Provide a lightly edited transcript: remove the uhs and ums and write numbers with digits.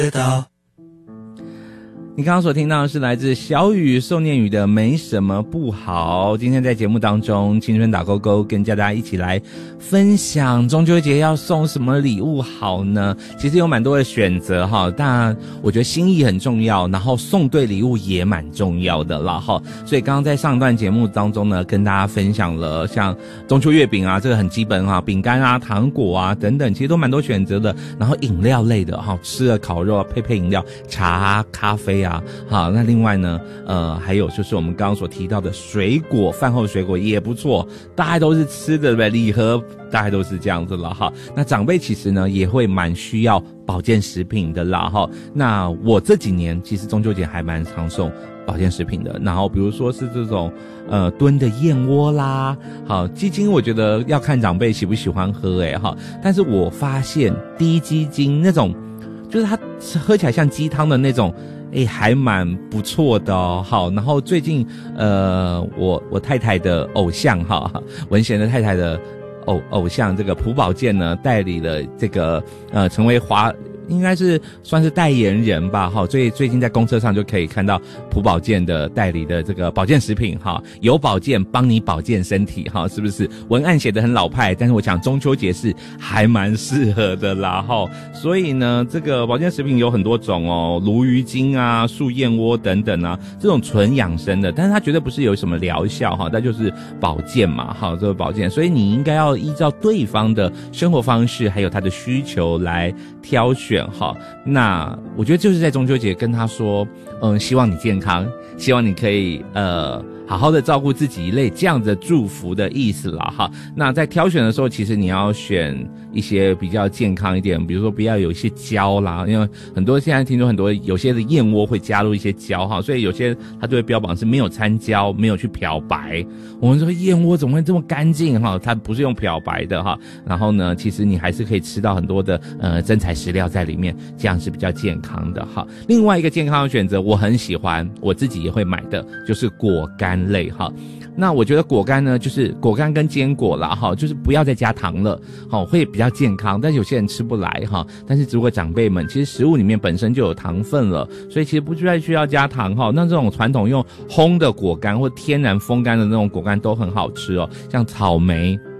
得到。 你刚刚所听到的是来自小雨宋念宇的没什么不好。今天在节目当中，青春打勾勾跟大家一起来分享中秋节要送什么礼物好呢？其实有蛮多的选择哈，当然我觉得心意很重要，然后送对礼物也蛮重要的啦哈。所以刚刚在上一段节目当中呢，跟大家分享了像中秋月饼啊，这个很基本哈，饼干啊、糖果啊等等，其实都蛮多选择的。然后饮料类的哈，吃了烤肉配饮料，茶、咖啡啊。好，那另外呢，还有就是我们刚刚所提到的水果，饭后水果也不错，大概都是吃的对不对？礼盒大概都是这样子了哈。那长辈其实呢也会蛮需要保健食品的啦哈。那我这几年其实中秋节还蛮常送保健食品的，然后比如说是这种炖的燕窝啦，好鸡精，我觉得要看长辈喜不喜欢喝哈。但是我发现低鸡精那种，就是它喝起来像鸡汤的那种。还蛮不错的哦。好，然后最近我太太的偶像哈，文贤的太太的偶像这个朴宝剑呢，代理了这个成为应该是算是代言人吧哈，所以最近在公车上就可以看到朴宝剑的代理的这个保健食品哈，有保健帮你保健身体哈，是不是？文案写得很老派，但是我想中秋节是还蛮适合的啦哈。所以呢，这个保健食品有很多种哦，鲈鱼精啊、素燕窝等等啊，这种纯养生的，但是它绝对不是有什么疗效哈，它就是保健嘛哈，这个保健，所以你应该要依照对方的生活方式还有他的需求来挑选。好，那我觉得就是在中秋节跟他说，希望你健康，希望你可以好好的照顾自己一类这样的祝福的意思啦哈。那在挑选的时候，其实你要选一些比较健康一点，比如说不要有一些胶啦，因为很多现在听说很多有些的燕窝会加入一些胶哈，所以有些它就会标榜是没有掺胶，没有去漂白。我们说燕窝怎么会这么干净哈？它不是用漂白的哈。然后呢，其实你还是可以吃到很多的真材实料在里面，这样是比较健康的哈。另外一个健康的选择，我很喜欢，我自己也会买的，就是果干类哈。那我觉得果干呢，就是果干跟坚果啦哈，就是不要再加糖了，好，会比较健康。但是有些人吃不来哈，但是如果长辈们，其实食物里面本身就有糖分了，所以其实不再需要加糖哈。那这种传统用烘的果干或天然风干的那种果干都很好吃哦，像草莓